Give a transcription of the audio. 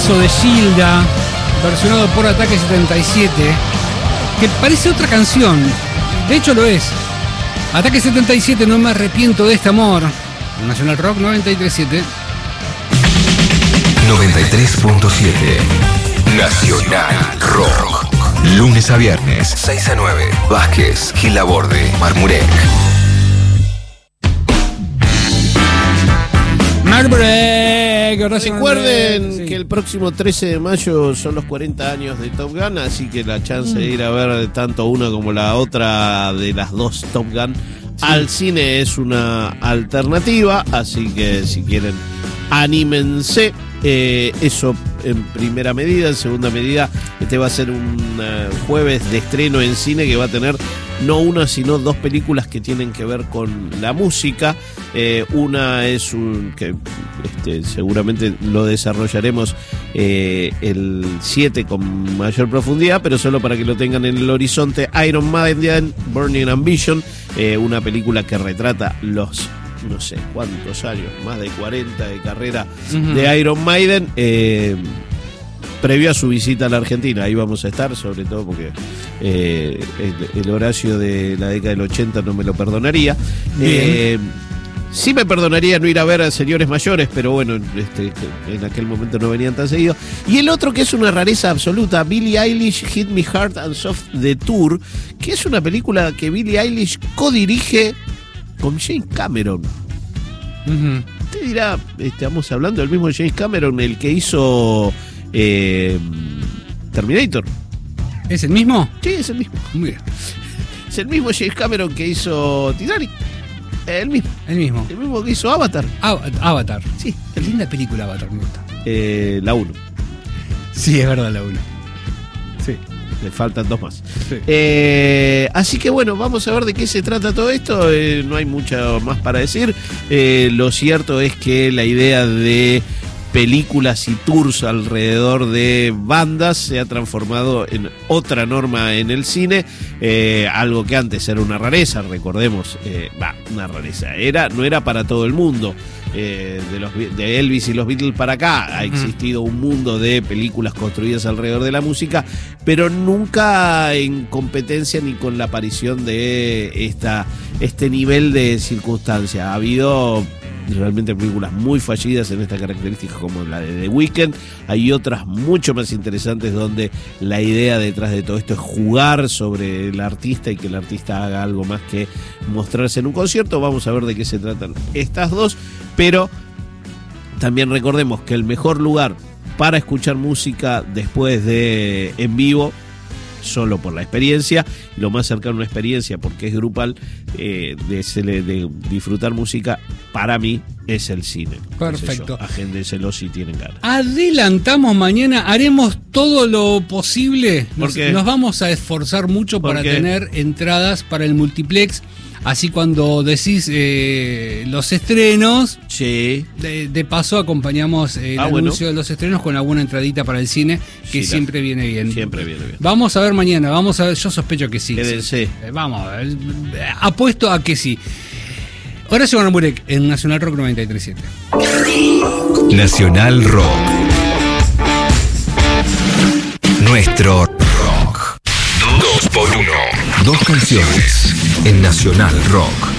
temazo de Gilda, versionado por Ataque 77, que parece otra canción. De hecho lo es. Ataque 77, no me arrepiento de este amor. Nacional Rock 93.7. 93.7 Nacional Rock. Lunes a viernes, 6 a 9. Vázquez, Gil Laborde, Marmurek. Recuerden que el próximo 13 de mayo son los 40 años de Top Gun, así que la chance de ir a ver tanto una como la otra de las dos Top Gun al cine es una alternativa, así que si quieren anímense. Eso en primera medida. En segunda medida, este va a ser un jueves de estreno en cine que va a tener no una sino dos películas que tienen que ver con la música. Una es que seguramente lo desarrollaremos el 7 con mayor profundidad, pero solo para que lo tengan en el horizonte. Iron Maiden, Burning Ambition, una película que retrata los no sé cuántos años, más de 40 de carrera de Iron Maiden, previo a su visita a la Argentina. Ahí vamos a estar, sobre todo porque el Horacio de la década del 80 no me lo perdonaría. Sí me perdonaría no ir a ver a Señores Mayores, pero bueno, en aquel momento no venían tan seguido. Y el otro que es una rareza absoluta, Billie Eilish, Hit Me Hard and Soft The Tour, que es una película que Billie Eilish codirige con James Cameron. Usted dirá, estamos hablando del mismo James Cameron, el que hizo Terminator. ¿Es el mismo? Sí, es el mismo. Muy bien. Es el mismo James Cameron que hizo Titanic. El mismo. El mismo. El mismo que hizo Avatar. Avatar. Sí. Qué linda película Avatar, me gusta. La 1. Sí, es verdad, la 1. Sí. Le faltan dos más. Sí. Así que bueno, vamos a ver de qué se trata todo esto. No hay mucho más para decir. Lo cierto es que la idea de películas y tours alrededor de bandas se ha transformado en otra norma en el cine, algo que antes era una rareza, recordemos, una rareza, no era para todo el mundo. De Elvis y los Beatles para acá ha existido un mundo de películas construidas alrededor de la música, pero nunca en competencia ni con la aparición de este nivel de circunstancia. Ha habido realmente películas muy fallidas en esta característica, como la de The Weeknd. Hay otras mucho más interesantes donde la idea detrás de todo esto es jugar sobre el artista y que el artista haga algo más que mostrarse en un concierto. Vamos a ver de qué se tratan estas dos, pero también recordemos que el mejor lugar para escuchar música después de en vivo, solo por la experiencia, lo más cercano a una experiencia porque es grupal, de disfrutar música, para mí es el cine. Perfecto. Agéndenselo si tienen ganas. Adelantamos mañana, haremos todo lo posible. Nos vamos a esforzar mucho para tener entradas para el multiplex. Así cuando decís los estrenos, sí. De paso acompañamos el anuncio de los estrenos con alguna entradita para el cine, que sí, siempre viene bien. Siempre viene bien. Vamos a ver mañana, vamos a ver, yo sospecho que sí. Quédense. Vamos, apuesto a que sí. Horacio Marmurek en Nacional Rock 93.7. Nacional Rock. Nuestro rock. 2x1. Dos canciones en Nacional Rock.